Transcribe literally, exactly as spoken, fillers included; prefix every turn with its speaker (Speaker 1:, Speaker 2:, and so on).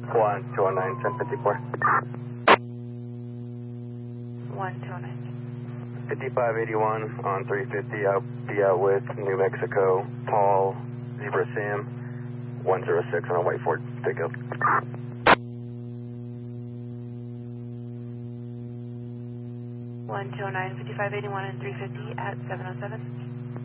Speaker 1: one two oh nine, ten fifty-four.
Speaker 2: one two oh nine.
Speaker 1: fifty-five eighty-one on three fifty, I'll be out with New Mexico, Paul, Zebra Sam, one zero six on a white Ford pickup.
Speaker 2: one two oh nine, fifty-five eighty-one and three fifty at seven oh seven.